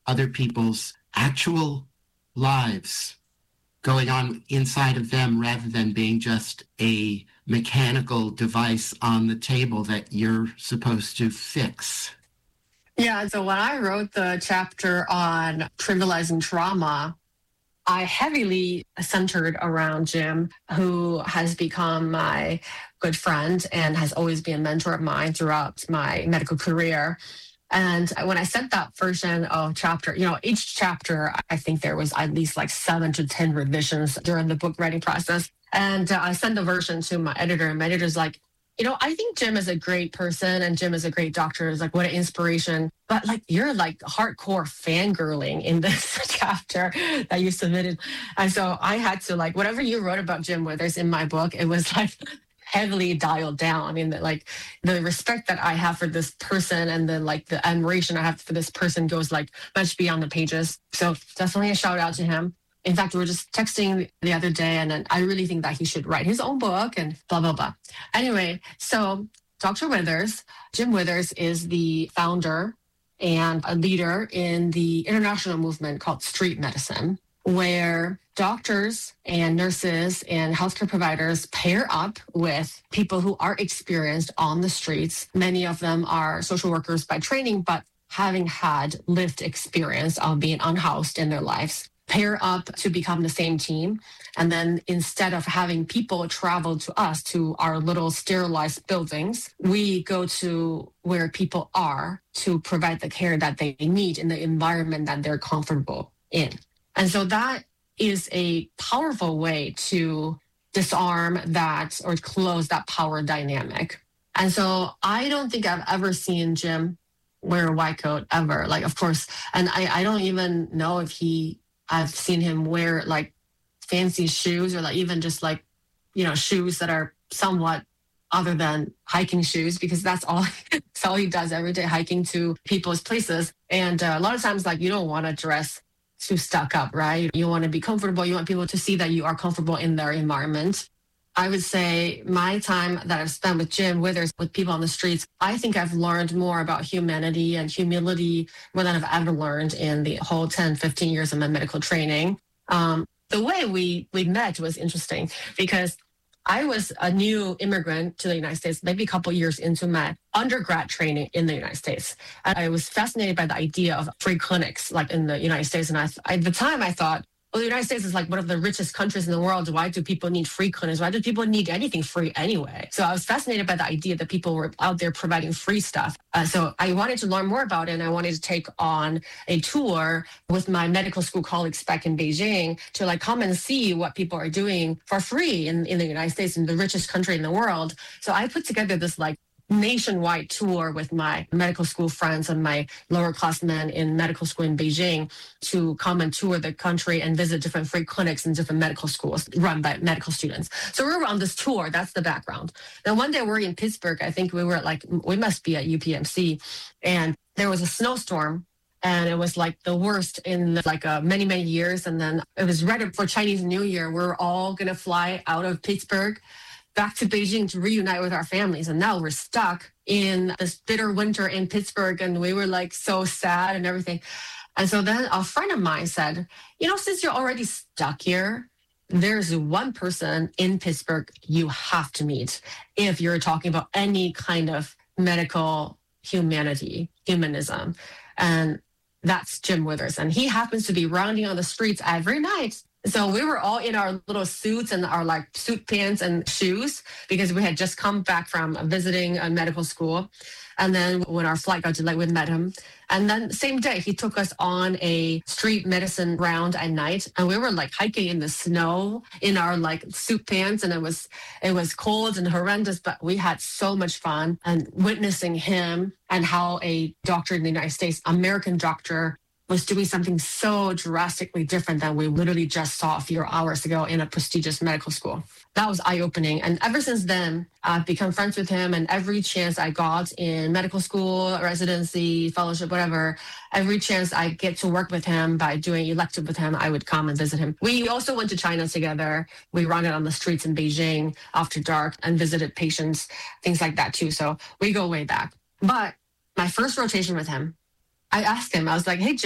other people's actual lives going on inside of them rather than being just a mechanical device on the table that you're supposed to fix. Yeah, so when I wrote the chapter on trivializing trauma, I heavily centered around Jim, who has become my good friend and has always been a mentor of mine throughout my medical career. And when I sent that version of chapter, each chapter, I think there was at least like 7 to 10 revisions during the book writing process. And I sent the version to my editor, and my editor's like, I think Jim is a great person and Jim is a great doctor. It's like, what an inspiration. But like, you're like hardcore fangirling in this chapter that you submitted. And so I had to like, whatever you wrote about Jim Withers in my book, it was like heavily dialed down. I mean, like the respect that I have for this person and then like the admiration I have for this person goes like much beyond the pages. So definitely a shout out to him. In fact, we were just texting the other day, and then I really think that he should write his own book and blah, blah, blah. Anyway, so Dr. Withers, Jim Withers is the founder and a leader in the international movement called street medicine, where doctors and nurses and healthcare providers pair up with people who are experienced on the streets. Many of them are social workers by training, but having had lived experience of being unhoused in their lives, pair up to become the same team. And then instead of having people travel to us, to our little sterilized buildings, we go to where people are to provide the care that they need in the environment that they're comfortable in. And so that is a powerful way to disarm that or close that power dynamic. And so I don't think I've ever seen Jim wear a white coat ever. Like, of course, and I don't even know if I've seen him wear like fancy shoes or like even just like, shoes that are somewhat other than hiking shoes, because that's all he does every day, hiking to people's places. And a lot of times, like, you don't want to dress too stuck up, right? You want to be comfortable. You want people to see that you are comfortable in their environment. I would say my time that I've spent with Jim Withers, with people on the streets, I think I've learned more about humanity and humility more than I've ever learned in the whole 10, 15 years of my medical training. The way we met was interesting because I was a new immigrant to the United States, maybe a couple years into my undergrad training in the United States. And I was fascinated by the idea of free clinics like in the United States. And at the time I thought, well, the United States is like one of the richest countries in the world. Why do people need free clinics? Why do people need anything free anyway? So I was fascinated by the idea that people were out there providing free stuff. So I wanted to learn more about it, and I wanted to take on a tour with my medical school colleagues back in Beijing to like come and see what people are doing for free in the United States, in the richest country in the world. So I put together this like nationwide tour with my medical school friends and my lower classmen in medical school in Beijing to come and tour the country and visit different free clinics in different medical schools run by medical students. So we were on this tour. That's the background. Then one day we're in Pittsburgh. I think we must be at UPMC, and there was a snowstorm. And it was like the worst in like many, many years. And then it was right before Chinese New Year. We're all going to fly out of Pittsburgh back to Beijing to reunite with our families. And now we're stuck in this bitter winter in Pittsburgh. And we were like so sad and everything. And so then a friend of mine said, since you're already stuck here, there's one person in Pittsburgh you have to meet if you're talking about any kind of medical humanism. And that's Jim Withers. And he happens to be rounding on the streets every night. So we were all in our little suits and our like suit pants and shoes because we had just come back from visiting a medical school. And then when our flight got delayed, we met him. And then same day, he took us on a street medicine round at night. And we were like hiking in the snow in our like suit pants. And it was cold and horrendous, but we had so much fun. And witnessing him and how a doctor in the United States, American doctor, was doing something so drastically different than we literally just saw a few hours ago in a prestigious medical school. That was eye-opening. And ever since then, I've become friends with him. And every chance I got in medical school, residency, fellowship, whatever, every chance I get to work with him by doing elective with him, I would come and visit him. We also went to China together. We ran it on the streets in Beijing after dark and visited patients, things like that too. So we go way back. But my first rotation with him, I asked him, I was like, hey,